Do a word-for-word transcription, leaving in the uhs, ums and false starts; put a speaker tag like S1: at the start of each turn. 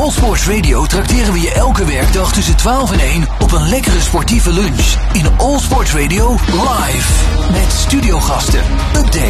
S1: All Sports Radio trakteren we je elke werkdag tussen twaalf en één op een lekkere sportieve lunch. In All Sports Radio live met studiogasten, updates